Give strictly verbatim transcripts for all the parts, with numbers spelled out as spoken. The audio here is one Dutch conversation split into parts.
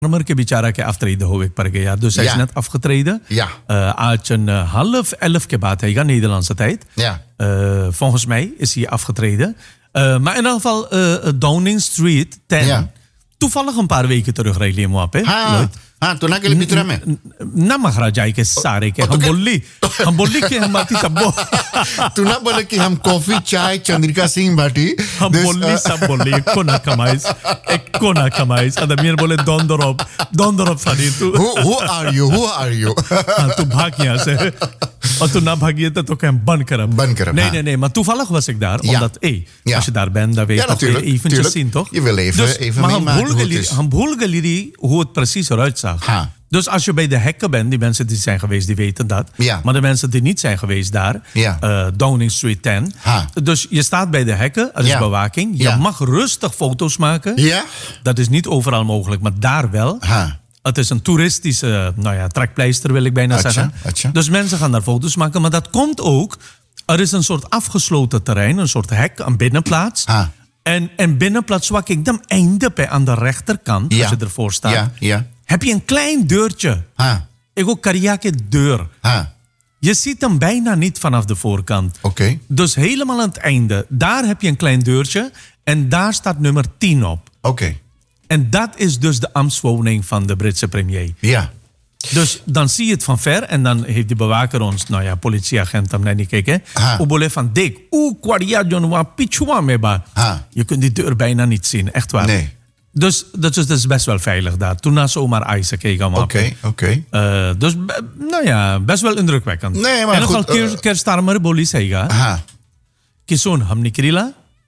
Starmer ke bicara ke aftreden ho ik par gaya. Dus hij Ja. is net afgetreden. Ja. Uh, uit een uh, half elf ke baat hij Nederlandse tijd. Ja. Uh, volgens mij is hij afgetreden. Uh, maar in ieder geval uh, Downing Street ten. Ja. Toevallig een paar weken terug rijden we op. Ha, ha, toen ik jullie pitra me. Na magrajai ke sare ke oh, हम तो बोली हम बोली के हम आती सब Toen na bolle ki ham coffee, chai, Chandrika Singh Bhatti. हम Dus, बोली uh, सब बोली एक को ना कमाइस एक को ना कमाइस अदा मीर बोले दौंदर op दौंदर op सारी तू who, who are you? Who are you? हाँ, तू भाग यहाँ से और तू ना भागिए तो तो क्या बंद करम Band करम, nee हाँ. nee nee maar toevallig was ik daar Ja. omdat hey, Ja. als je daar bent dan weet je Ja, toch weer natuurlijk, eventjes tuurlijk. zien toch Je wil even- dus, even maar meemaken हम भूल hoe het गए is. हम भूल गए hoe het precies eruit zag Ha. dus als je bij de hekken bent die mensen die zijn geweest die weten dat Ja. maar de mensen die niet zijn geweest daar Ja. uh, Downing Street ten Ha. dus je staat bij de hekken er is Ja. bewaking je Ja. mag rustig foto's maken Ja? dat is niet overal mogelijk maar daar wel Ha. het is een toeristische nou ja, trekpleister, wil ik bijna Atja, zeggen. atja. Dus mensen gaan daar foto's maken. Maar dat komt ook... Er is een soort afgesloten terrein, een soort hek, een binnenplaats. Ah. En, en binnenplaats, wat ik dan einde aan de rechterkant, Ja. als je ervoor staat... Ja, ja. heb je een klein deurtje. Ha. Ik ook kariake deur. Ha. Je ziet hem bijna niet vanaf de voorkant. Oké. Dus helemaal aan het einde. Daar heb je een klein deurtje. En daar staat nummer tien op. Oké. En dat is dus de ambtswoning van de Britse premier. Ja. Dus dan zie je het van ver en dan heeft die bewaker ons, nou ja, politieagent hem naar niet kijken. Ha. Obole van dik, oeh, kwaria jonwa pichwa meba. Ha. Je kunt die deur bijna niet zien, echt waar. Nee. Dus dat is, dat is best wel veilig daar. Toen na zomaar ijzer keken hem op. Oké, oké. Eh, dus, be- nou ja, best wel indrukwekkend. Nee, maar en goed, nogal eh, kerstarmer बोली सहीगा Ha. कि सुन हम निकरीला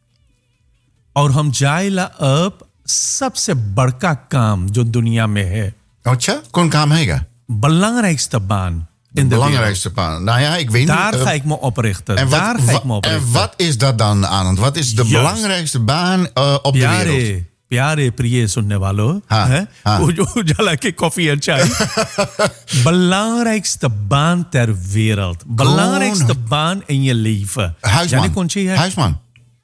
और हम जाइला अब सबसे बड़का काम जो दुनिया में है Oh, tja, kon kam hega. belangrijkste baan in de wereld. Belangrijkste baan. Nou ja, ik weet Daar niet. ga uh, ik me oprichten. en wat, Daar ga ik me wa- oprichten. en wat is dat dan, Anand? Wat is de Juist. belangrijkste baan uh, op de wereld? प्यारे प्यारे प्रिय सुनने वालों हाँ, हैं? हाँ. उज- उजाला के koffie en chai. belangrijkste baan ter wereld. Belangrijkste baan in je leven. Huisman. Janne Conchi, hè? Huisman.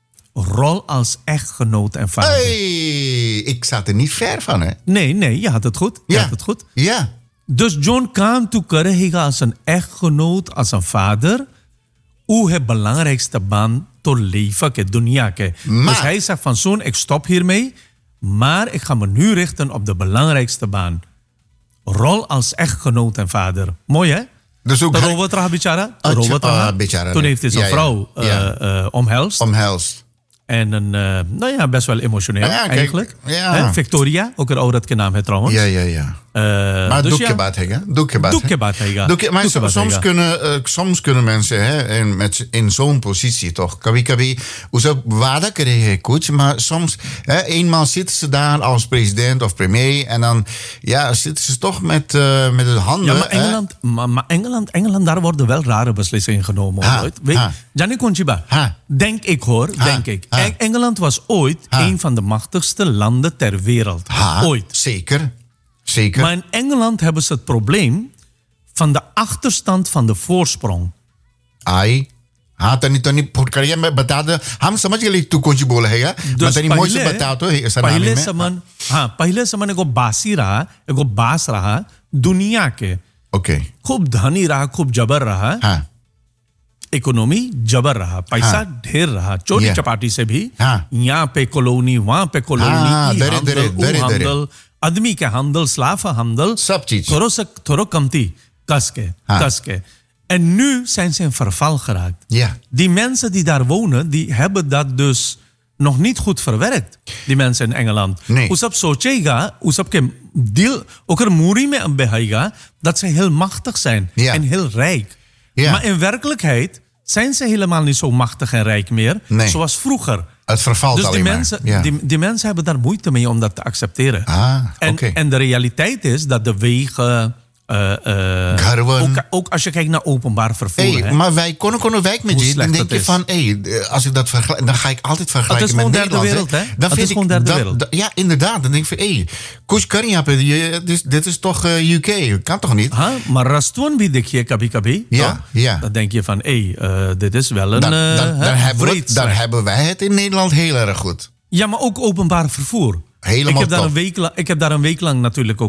Rol als echtgenoot en vader. Hey, ik zat er niet ver van, hè? Nee, nee, je had het goed. Je Ja. had het goed. Ja. Dus John kwam toe krijgen als een echtgenoot, als een vader. Hoe het belangrijkste baan te leven, ke dunia ke. Maar- Dus hij zegt van zoon, ik stop hiermee. Maar ik ga me nu richten op de belangrijkste baan. Rol als echtgenoot en vader. Mooi hè? Dus ook Robert Raha bicara. Ah, Robert ah, Raha. bicara, Toen nee. heeft hij zijn Ja, ja. vrouw eh, Ja. eh, omhelst. omhelst. En een, eh, nou ja, best wel emotioneel Ja, kijk, eigenlijk. ja. Hè? Victoria, ook een oude naam hè trouwens. Ja, ja, ja. Eh, Maar dus doe ja. je baat hega. Doe je baat. Doe je baat hega. Doe je- Maar Doe je baat soms hega. kunnen, uh, soms kunnen mensen hè, in, met, in zo'n positie toch. Kabi kabi. Hoe waarde krijgen coach. Maar soms, hè, eenmaal zitten ze daar als president of premier. En dan ja, zitten ze toch met, uh, met de handen. Ja, maar hè. Engeland, maar, maar Engeland, Engeland, daar worden wel rare beslissingen genomen. Ha, Ooit. Weet, ha. Gianni Conchiba, Ha. denk ik hoor, Ha, denk ik. ha. En- Engeland was ooit Ha. een van de machtigste landen ter wereld. Ha, Ooit. Zeker. Zeker. Maar in Engeland hebben ze het probleem van de achterstand van de voorsprong. आई हाँ तनी तनी फुटकरिया में बता दे हम समझ गए तू कौन सी बोल है या मैं Dus तनी मोई से पहले- बता तो है सर पहले में समन हाँ पहले समन एगो बासी रहा एगो बास रहा दुनिया के ओके खूब धनी रहा खूब जबर रहा हाँ इकोनॉमी जबर रहा पैसा हाँ। ढेर रहा चोरी Yeah. चपाटी से भी हाँ। यहाँ पे कॉलोनी वहाँ पे कॉलोनी हाँ, ई दरे- handel, दरे- ऊ दरे- दरे। handel, आदमी के handel slaaf handel सब चीज। थोड़ो से थोड़ो कमती kas ke हाँ। kas ke en nu zijn ze in verval geraakt Ja. die mensen die daar wonen die hebben dat dus nog niet goed verwerkt die mensen in Engeland Nee. उसब सोचेगा उसब के दिल ओकर मूरी में behaga dat ze heel machtig zijn Ja. en heel rijk Ja. maar in werkelijkheid zijn ze helemaal niet zo machtig en rijk meer Nee. zoals vroeger. Het vervalt Dus die alleen maar. mensen, Ja. die, die mensen hebben daar moeite mee om dat te accepteren. Ah, en, oké. en de realiteit is dat de wegen... eh, eh, Garwen. ook, ook als je kijkt naar openbaar vervoer. Hey, hè. maar wij konden konden wijk met Hoe je. Dan slecht denk het je is. van, hey, als ik dat vergelijk, dan ga ik altijd vergelijken Het is gewoon met derde Nederland. wereld, hè? Dan Het vind is ik gewoon derde dat- wereld. dat- ja, inderdaad. Dan denk ik van, hey, Kush Kariap, dit, dit is toch uh, U K? Kan toch niet? Ha, maar rastoon bied ik je kabi kabi. Ja, toch? ja. Dan denk je van, hé, hey, uh, dit is wel een Dan, uh, dan, dan, hè, hebben we, vreedzwijn. dan hebben wij het in Nederland heel erg goed. Ja, maar ook openbaar vervoer. Helemaal ik heb, daar top. een week lang, ik heb daar een week lang natuurlijk ook